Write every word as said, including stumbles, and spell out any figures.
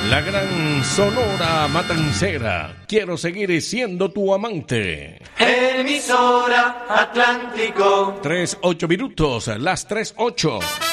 La gran Sonora Matancera. Quiero seguir siendo tu amante. Emisora Atlántico. Tres, ocho minutos, las tres, ocho.